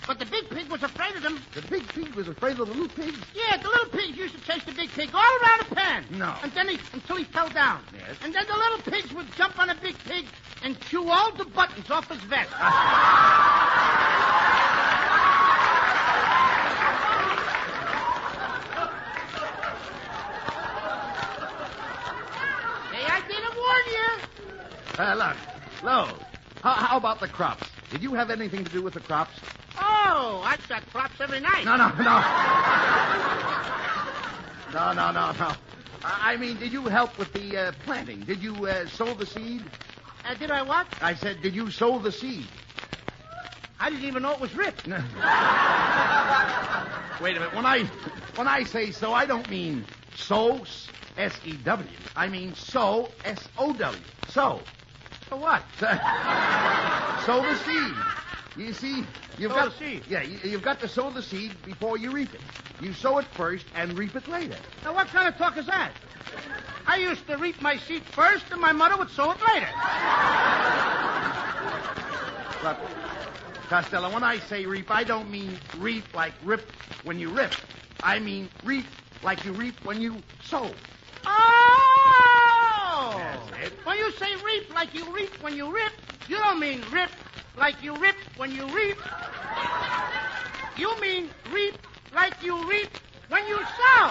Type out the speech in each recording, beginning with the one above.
But the big pig was afraid of them. The big pig was afraid of the little pigs? Yeah, the little pigs used to chase the big pig all around the pen. No. And then until he fell down. Yes. And then the little pigs would jump on the big pig and chew all the buttons off his vest. Look, Lo, how about the crops? Did you have anything to do with the crops? Oh, I've got crops every night. No. No. I mean, did you help with the planting? Did you sow the seed? Did I what? I said, did you sow the seed? I didn't even know it was ripped. Wait a minute. When I say sow, I don't mean sow, S-E-W. I mean sow, S-O-W. Sow. For what? Sow the seed. You see, you've got the seed. Yeah, you've got to sow the seed before you reap it. You sow it first and reap it later. Now, what kind of talk is that? I used to reap my seed first, and my mother would sow it later. Look, Costello, when I say reap, I don't mean reap like rip when you rip. I mean reap like you reap when you sow. Oh! That's it. When you say reap like you reap when you rip, you don't mean rip like you rip when you reap. You mean reap like you reap when you sow.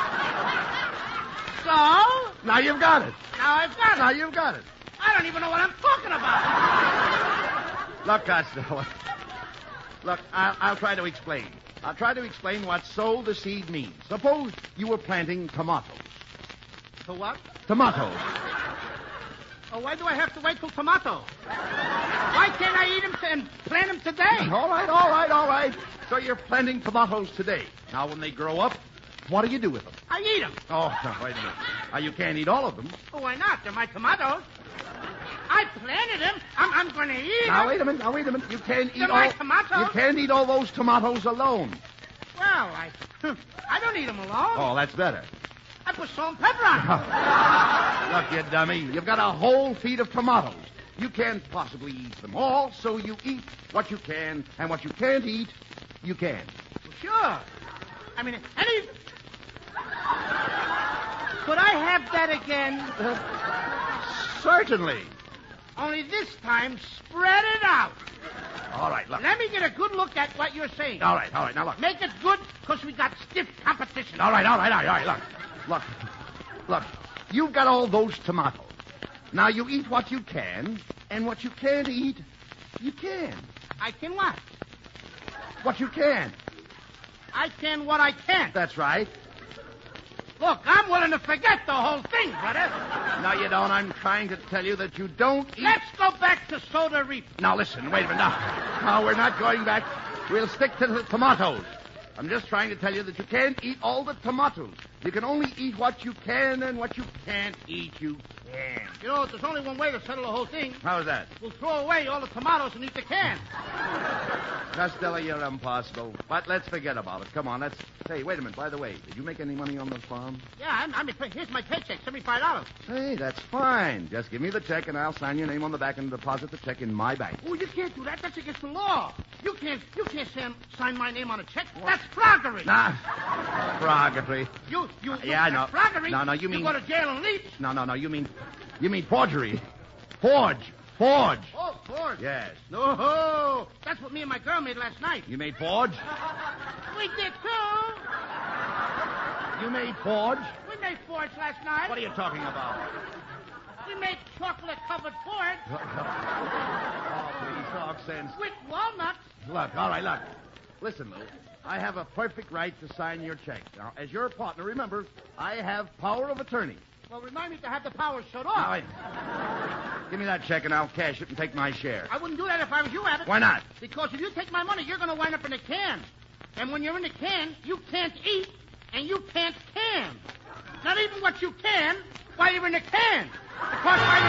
So? Now you've got it. Now I've got it. Now you've got it. I don't even know what I'm talking about. Look, Costello. Look, I'll try to explain. I'll try to explain what sow the seed means. Suppose you were planting tomatoes. To what? Tomatoes. Oh, why do I have to wait till tomato? Why can't I eat them and plant them today? All right. So you're planting tomatoes today. Now, when they grow up, what do you do with them? I eat them. Oh, wait a minute. Now, you can't eat all of them. Oh, why not? They're my tomatoes. I planted them. I'm going to eat them. Now, wait a minute. You can't eat They're my tomatoes. You can't eat all those tomatoes alone. Well, I don't eat them alone. Oh, that's better. I put salt and pepper on them. Look, you dummy. You've got a whole feed of tomatoes. You can't possibly eat them all, so you eat what you can, and what you can't eat, you can. Well, sure. I mean, could I have that again? Certainly. Only this time, spread it out. All right, look. Let me get a good look at what you're saying. All right. Now, look. Make it good, because we got stiff competition. All right. Look. You've got all those tomatoes. Now, you eat what you can, and what you can't eat, you can. I can what? What you can. I can what I can't. That's right. Look, I'm willing to forget the whole thing, brother. No, you don't. I'm trying to tell you that you don't eat... Let's go back to soda reap. Now, listen. Wait a minute. No, we're not going back. We'll stick to the tomatoes. I'm just trying to tell you that you can't eat all the tomatoes. You can only eat what you can, and what you can't eat, you can. You know, there's only one way to settle the whole thing. How's that? We'll throw away all the tomatoes and eat the can. Costello, you're impossible. But let's forget about it. Come on, let's... Hey, wait a minute. By the way, did you make any money on the farm? Yeah, here's my paycheck, $75. Hey, that's fine. Just give me the check, and I'll sign your name on the back and deposit the check in my bank. Oh, you can't do that. That's against the law. You can't sign my name on a check. What? That's froggery. Nah, froggery. Yeah, I know. Froggery. No, you mean... You go to jail and leach. No, you mean forgery. Forge. Oh, forge. Yes. No, that's what me and my girl made last night. You made forge? We did, too. You made forge? We made forge last night. What are you talking about? We made chocolate-covered forge. Oh, please, talk sense. With walnuts. Look, all right, look. Listen, Lou. I have a perfect right to sign your check. Now, as your partner, remember, I have power of attorney. Well, remind me to have the power shut off. Now, wait. Give me that check and I'll cash it and take my share. I wouldn't do that if I was you, Abbott. Why not? Because if you take my money, you're going to wind up in a can. And when you're in a can, you can't eat and you can't can. Not even what you can while you're in a can. Because while